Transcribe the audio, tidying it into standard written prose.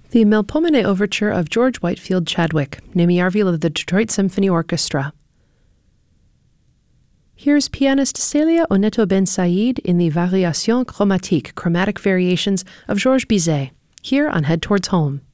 The Melpomene Overture of George Whitefield Chadwick, Nemiarville of the Detroit Symphony Orchestra. Here's pianist Celia Oneto Ben Said in the Variations Chromatiques, Chromatic Variations of Georges Bizet, here on Head Towards Home.